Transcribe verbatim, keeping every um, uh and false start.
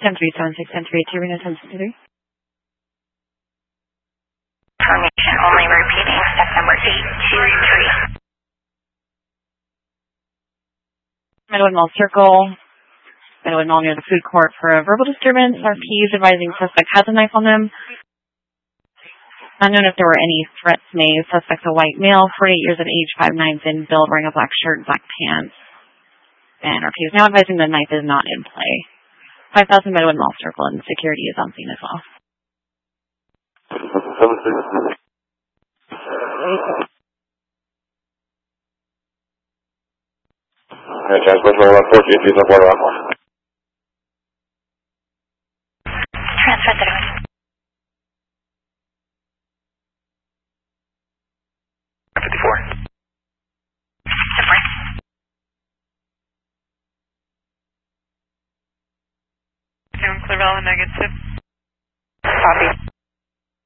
ten three seven six, ten three two, Reno ten sixty-three. Information only repeating, step number eight two three. Meadowood Mall Circle. Meadowood Mall near the food court for a verbal disturbance. R P is advising suspect has a knife on them. Unknown if there were any threats made. Suspect's a white male, forty-eight years of age, five nine, thin build, wearing a black shirt, black pants. And R P is now advising the knife is not in play. five thousand Meadowood Mall Circle, and security is on scene as well. seven six. Okay, transmission one four two three four one four. Transfer to fifty-four. Different. Clear Valley negative. Copy.